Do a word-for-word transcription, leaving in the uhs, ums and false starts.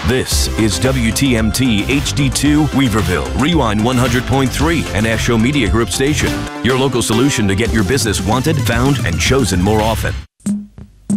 This is W T M T H D two Weaverville, Rewind one hundred point three, an Astro Media Group station. Your local solution to get your business wanted, found, and chosen more often.